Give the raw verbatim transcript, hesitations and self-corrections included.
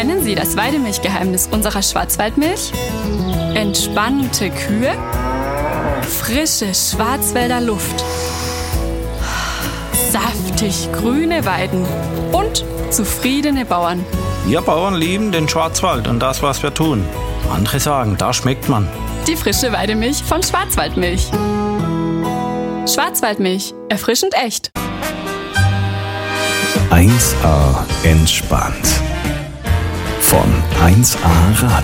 Kennen Sie das Weidemilchgeheimnis unserer Schwarzwaldmilch? Entspannte Kühe, frische Schwarzwälder Luft, saftig grüne Weiden und zufriedene Bauern. Wir Bauern lieben den Schwarzwald und das, was wir tun. Andere sagen, da schmeckt man. Die frische Weidemilch von Schwarzwaldmilch. Schwarzwaldmilch, erfrischend echt. eins A entspannt. Von eins A Radio.